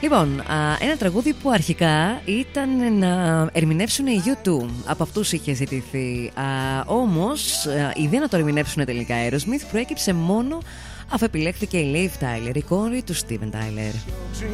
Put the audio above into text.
Λοιπόν, ένα τραγούδι που αρχικά ήταν να ερμηνεύσουν οι U2. Από αυτούς είχε ζητηθεί. Όμως η ιδέα να το ερμηνεύσουν τελικά Aerosmith προέκυψε μόνο αφού επιλέχθηκε η Liv Tyler, η κόρη του Steven Tyler.